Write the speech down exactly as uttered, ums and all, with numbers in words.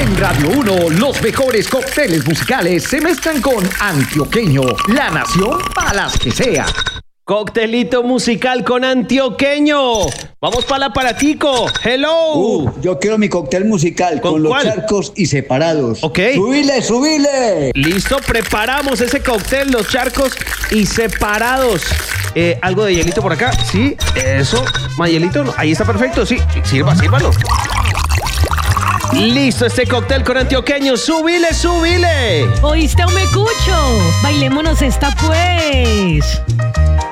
En Radio uno, los mejores cócteles musicales se mezclan con Antioqueño, la nación para las que sea. Coctelito musical con Antioqueño. Vamos para el aparatico. Hello. Uh, yo quiero mi cóctel musical con, con los cuál? charcos y separados. Ok. Subile, subile. Listo, preparamos ese cóctel, los charcos y separados. Eh, ¿Algo de hielito por acá? Sí, eso. ¿Más hielito? No. Ahí está perfecto, sí. Sirva, sírvalo. Listo, este cóctel con Antioqueño. ¡Subile, subile! ¿Oíste, Omecucho? Bailémonos esta pues.